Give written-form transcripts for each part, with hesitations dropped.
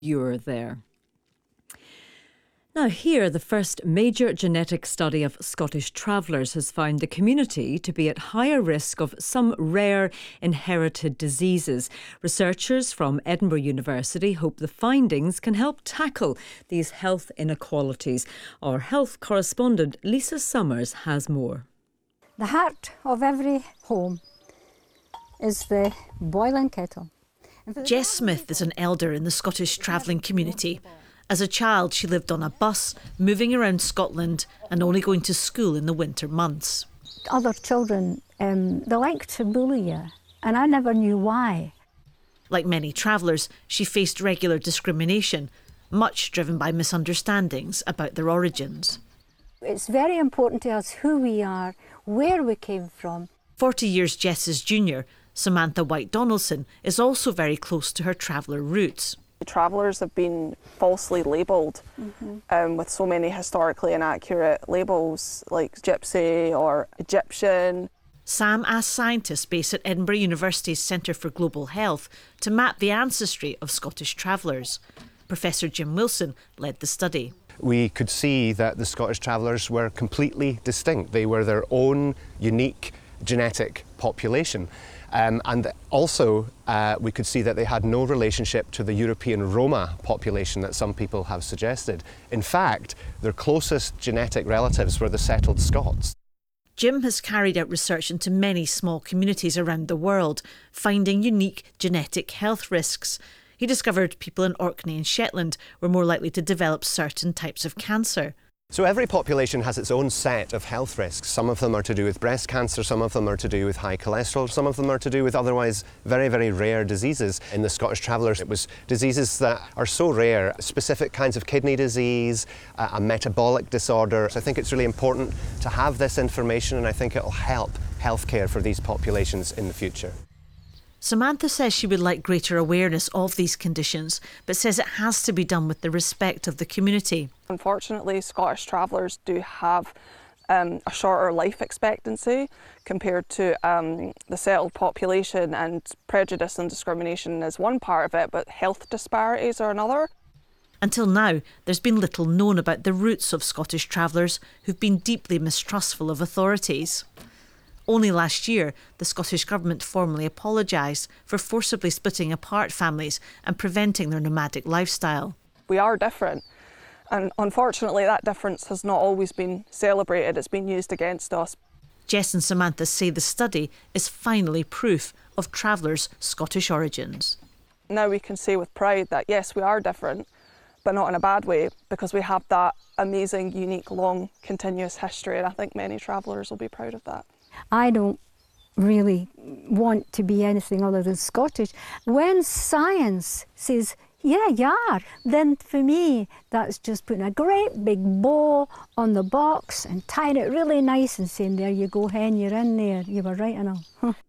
you're there. Now here, the first major genetic study of Scottish travellers has found the community to be at higher risk of some rare inherited diseases. Researchers from Edinburgh University hope the findings can help tackle these health inequalities. Our health correspondent Lisa Summers has more. The heart of every home is the boiling kettle. Jess Smith is an elder in the Scottish travelling community. As a child, she lived on a bus, moving around Scotland and only going to school in the winter months. Other children, they like to bully you, and I never knew why. Like many travellers, she faced regular discrimination, much driven by misunderstandings about their origins. It's very important to us who we are, where we came from. 40 years Jess's junior, Samantha White-Donaldson, is also very close to her traveller roots. Travellers have been falsely labelled with so many historically inaccurate labels like gypsy or Egyptian. Sam asked scientists based at Edinburgh University's Centre for Global Health to map the ancestry of Scottish travellers. Professor Jim Wilson led the study. We could see that the Scottish travellers were completely distinct. They were their own unique genetic population. And also we could see that they had no relationship to the European Roma population that some people have suggested. In fact, their closest genetic relatives were the settled Scots. Jim has carried out research into many small communities around the world, finding unique genetic health risks. He discovered people in Orkney and Shetland were more likely to develop certain types of cancer. So every population has its own set of health risks. Some of them are to do with breast cancer, some of them are to do with high cholesterol, some of them are to do with otherwise very, very rare diseases. In the Scottish travellers, it was diseases that are so rare, specific kinds of kidney disease, a metabolic disorder. So I think it's really important to have this information, and I think it'll help healthcare for these populations in the future. Samantha says she would like greater awareness of these conditions, but says it has to be done with the respect of the community. Unfortunately, Scottish travellers do have a shorter life expectancy compared to the settled population, and prejudice and discrimination is one part of it, but health disparities are another. Until now, there's been little known about the roots of Scottish travellers who've been deeply mistrustful of authorities. Only last year, the Scottish Government formally apologised for forcibly splitting apart families and preventing their nomadic lifestyle. We are different, and unfortunately that difference has not always been celebrated. It's been used against us. Jess and Samantha say the study is finally proof of travellers' Scottish origins. Now we can say with pride that yes, we are different, but not in a bad way, because we have that amazing, unique, long, continuous history, and I think many travellers will be proud of that. I don't really want to be anything other than Scottish. When science says, yeah, you are, then for me, that's just putting a great big bow on the box and tying it really nice and saying, there you go, hen, you're in there. You were right enough.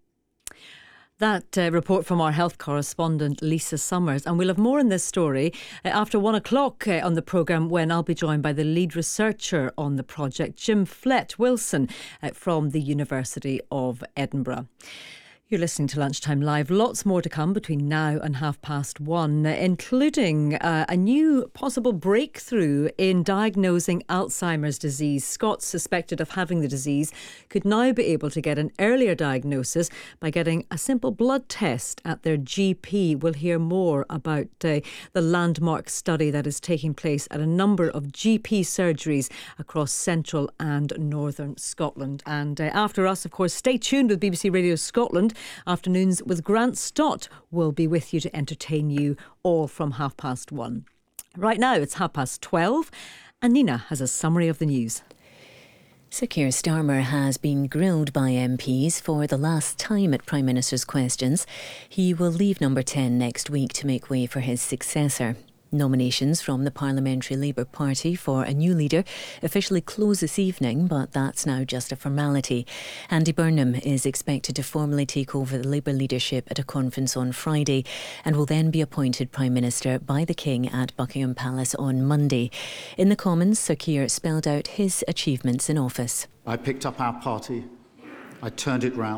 That report from our health correspondent Lisa Summers, and we'll have more on this story after 1 o'clock on the programme, when I'll be joined by the lead researcher on the project, Jim Flett-Wilson from the University of Edinburgh. You're listening to Lunchtime Live. Lots more to come between now and 1:30, including a new possible breakthrough in diagnosing Alzheimer's disease. Scots suspected of having the disease could now be able to get an earlier diagnosis by getting a simple blood test at their GP. We'll hear more about the landmark study that is taking place at a number of GP surgeries across central and northern Scotland. And after us, of course, stay tuned with BBC Radio Scotland. Afternoons with Grant Stott will be with you to entertain you all from 1:30. Right now it's 12:30 and Nina has a summary of the news. Sir Keir Starmer has been grilled by MPs for the last time at Prime Minister's Questions. He will leave Number 10 next week to make way for his successor. Nominations from the Parliamentary Labour Party for a new leader officially close this evening, but that's now just a formality. Andy Burnham is expected to formally take over the Labour leadership at a conference on Friday and will then be appointed Prime Minister by the King at Buckingham Palace on Monday. In the Commons, Sir Keir spelled out his achievements in office. I picked up our party, I turned it round,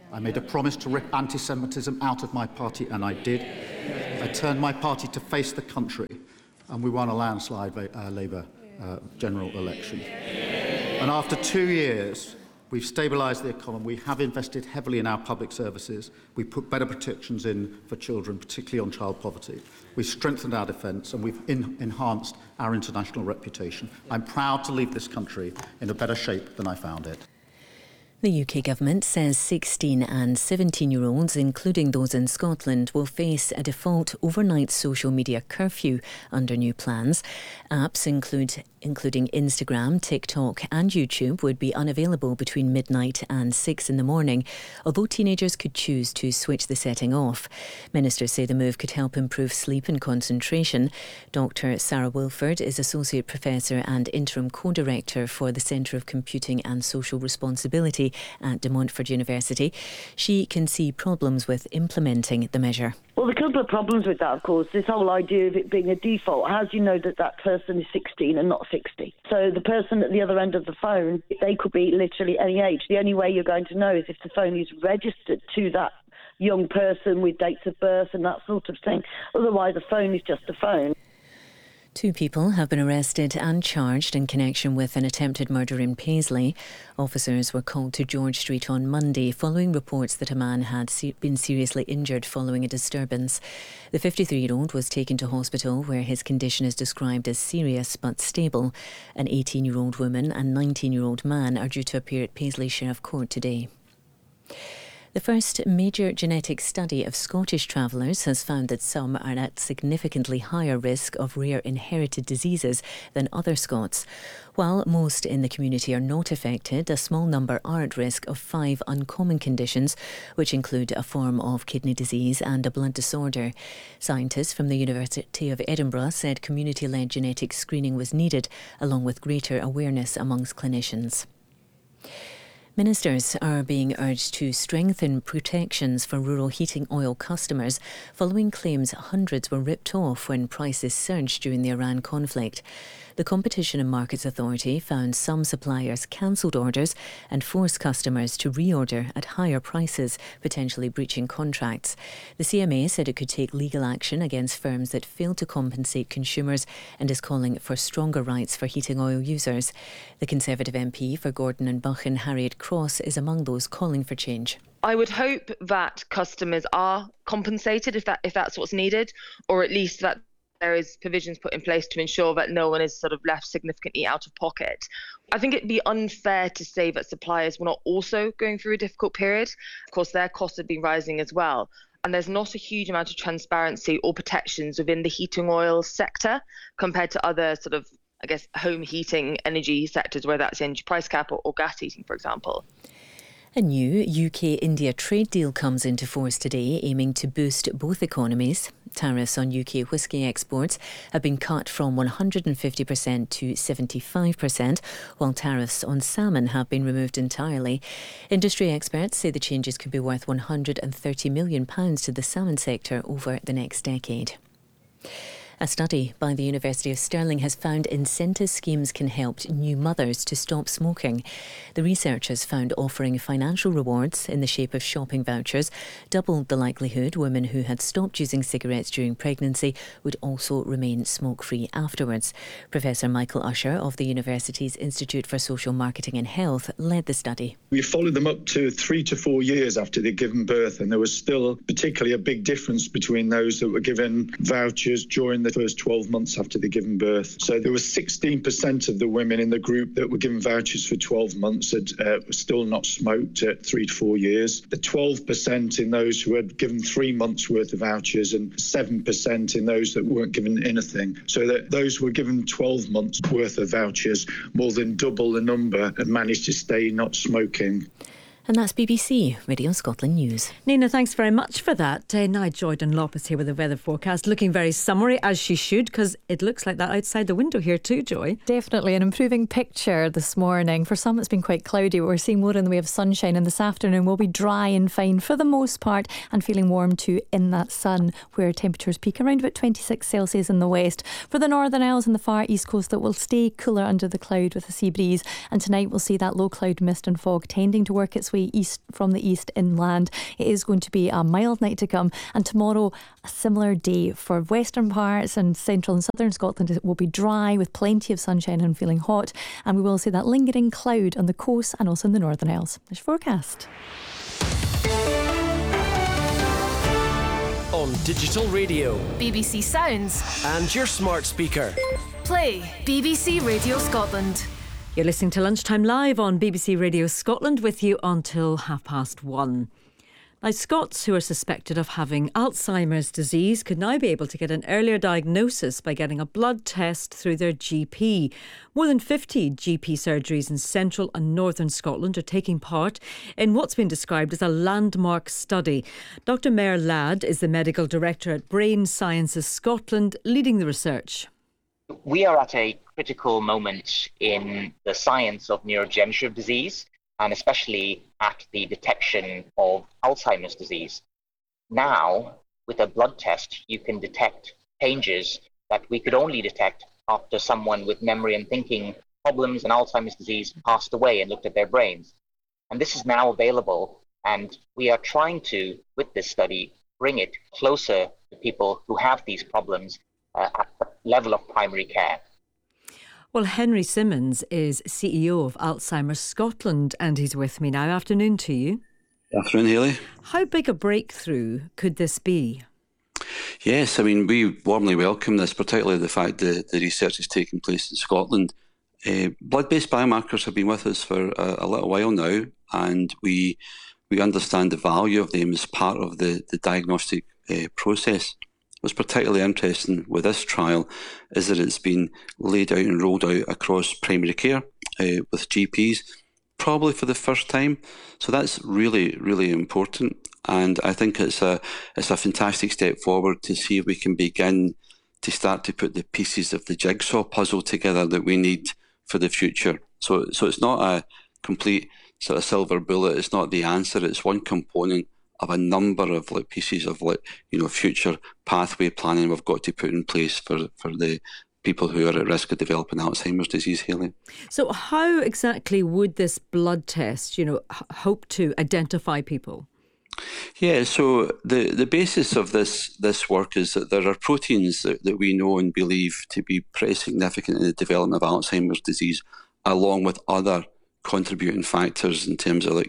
I made a promise to rip anti-Semitism out of my party, and I did. I turned my party to face the country, and we won a landslide Labour general election. And after 2 years, we've stabilised the economy. We have invested heavily in our public services. We put better protections in for children, particularly on child poverty. We've strengthened our defence, and we've enhanced our international reputation. I'm proud to leave this country in a better shape than I found it. The UK government says 16 and 17-year-olds, including those in Scotland, will face a default overnight social media curfew under new plans. Apps including Instagram, TikTok and YouTube would be unavailable between midnight and 6 in the morning, although teenagers could choose to switch the setting off. Ministers say the move could help improve sleep and concentration. Dr Sarah Wilford is Associate Professor and Interim Co-Director for the Centre of Computing and Social Responsibility at De Montfort University. She can see problems with implementing the measure. Well, a couple of problems with that, of course. This whole idea of it being a default. How do you know that that person is 16 and not 60? So the person at the other end of the phone, they could be literally any age. The only way you're going to know is if the phone is registered to that young person with dates of birth and that sort of thing. Otherwise, a phone is just a phone. 2 people have been arrested and charged in connection with an attempted murder in Paisley. Officers were called to George Street on Monday following reports that a man had been seriously injured following a disturbance. The 53-year-old was taken to hospital where his condition is described as serious but stable. An 18-year-old woman and 19-year-old man are due to appear at Paisley Sheriff Court today. The first major genetic study of Scottish travellers has found that some are at significantly higher risk of rare inherited diseases than other Scots. While most in the community are not affected, a small number are at risk of 5 uncommon conditions, which include a form of kidney disease and a blood disorder. Scientists from the University of Edinburgh said community-led genetic screening was needed, along with greater awareness amongst clinicians. Ministers are being urged to strengthen protections for rural heating oil customers following claims hundreds were ripped off when prices surged during the Iran conflict. The Competition and Markets Authority found some suppliers cancelled orders and forced customers to reorder at higher prices, potentially breaching contracts. The CMA said it could take legal action against firms that failed to compensate consumers and is calling for stronger rights for heating oil users. The Conservative MP for Gordon and Buchan, Harriet Cross, is among those calling for change. I would hope that customers are compensated if that's what's needed, or at least that there is provisions put in place to ensure that no one is sort of left significantly out of pocket. I think it'd be unfair to say that suppliers were not also going through a difficult period. Of course, their costs have been rising as well. And there's not a huge amount of transparency or protections within the heating oil sector compared to other sort of, I guess, home heating energy sectors, whether that's the energy price cap or gas heating, for example. A new UK-India trade deal comes into force today, aiming to boost both economies. Tariffs on UK whisky exports have been cut from 150% to 75%, while tariffs on salmon have been removed entirely. Industry experts say the changes could be worth £130 million to the salmon sector over the next decade. A study by the University of Stirling has found incentive schemes can help new mothers to stop smoking. The researchers found offering financial rewards in the shape of shopping vouchers doubled the likelihood women who had stopped using cigarettes during pregnancy would also remain smoke-free afterwards. Professor Michael Usher of the university's Institute for Social Marketing and Health led the study. We followed them up to 3 to 4 years after they'd given birth, and there was still particularly a big difference between those that were given vouchers during the first 12 months after they'd given birth. So there was 16% of the women in the group that were given vouchers for 12 months had still not smoked at 3 to 4 years. The 12% in those who had given 3 months worth of vouchers and 7% in those that weren't given anything. So that those who were given 12 months worth of vouchers, more than double the number, had managed to stay not smoking. And that's BBC Radio Scotland News. Nina, thanks very much for that. Now Jordan Lopez here with the weather forecast, looking very summery, as she should, because it looks like that outside the window here too, Joy. Definitely an improving picture this morning. For some it's been quite cloudy, but we're seeing more in the way of sunshine, and this afternoon will be dry and fine for the most part and feeling warm too in that sun, where temperatures peak around about 26 Celsius in the west. For the Northern Isles and the far east coast, that will stay cooler under the cloud with a sea breeze, and tonight we'll see that low cloud mist and fog tending to work its way pathway east from the east inland. It is going to be a mild night to come, and tomorrow a similar day for western parts and central and southern Scotland. It will be dry with plenty of sunshine and feeling hot, and we will see that lingering cloud on the coast and also in the Northern Isles. There's forecast. On digital radio, BBC Sounds, and your smart speaker. Play BBC Radio Scotland. You're listening to Lunchtime Live on BBC Radio Scotland, with you until 1:30. Now, Scots who are suspected of having Alzheimer's disease could now be able to get an earlier diagnosis by getting a blood test through their GP. More than 50 GP surgeries in central and northern Scotland are taking part in what's been described as a landmark study. Dr Mayor Ladd is the medical director at Brain Sciences Scotland, leading the research. We are at a critical moment in the science of neurodegenerative disease, and especially at the detection of Alzheimer's disease. Now, with a blood test, you can detect changes that we could only detect after someone with memory and thinking problems and Alzheimer's disease passed away and looked at their brains. And this is now available, and we are trying to, with this study, bring it closer to people who have these problems at the level of primary care. Well, Henry Simmons is CEO of Alzheimer's Scotland, and he's with me now. Afternoon to you. Afternoon, Hayley. How big a breakthrough could this be? Yes, I mean, we warmly welcome this, particularly the fact that the research is taking place in Scotland. Blood-based biomarkers have been with us for a little while now, and we understand the value of them as part of the diagnostic process. What's particularly interesting with this trial is that it's been laid out and rolled out across primary care with GPs, probably for the first time. So that's really, really important. And I think it's a fantastic step forward to see if we can begin to start to put the pieces of the jigsaw puzzle together that we need for the future. So it's not a complete sort of silver bullet. It's not the answer. It's one component of a number of pieces of future pathway planning we've got to put in place for the people who are at risk of developing Alzheimer's disease, Hayley. So how exactly would this blood test, hope to identify people? Yeah, so the basis of this work is that there are proteins that we know and believe to be pretty significant in the development of Alzheimer's disease, along with other contributing factors in terms of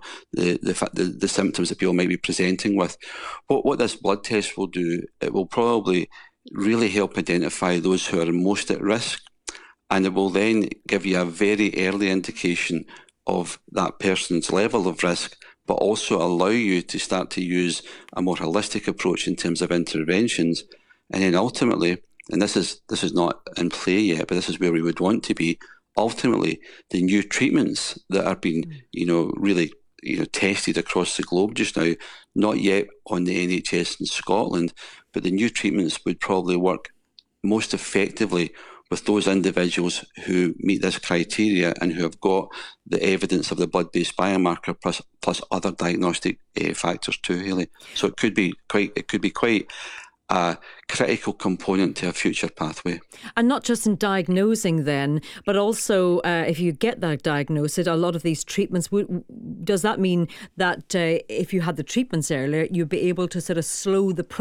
the symptoms that people might be presenting with. What this blood test will do, it will probably really help identify those who are most at risk, and it will then give you a very early indication of that person's level of risk, but also allow you to start to use a more holistic approach in terms of interventions. And then ultimately, and this is not in play yet, but this is where we would want to be, ultimately, the new treatments that are being, really, tested across the globe just now, not yet on the NHS in Scotland, but the new treatments would probably work most effectively with those individuals who meet this criteria and who have got the evidence of the blood-based biomarker plus other diagnostic factors too, Hayley. So it could be quite a critical component to a future pathway. And not just in diagnosing then, but also if you get that diagnosis, a lot of these treatments, does that mean that if you had the treatments earlier, you'd be able to sort of slow the process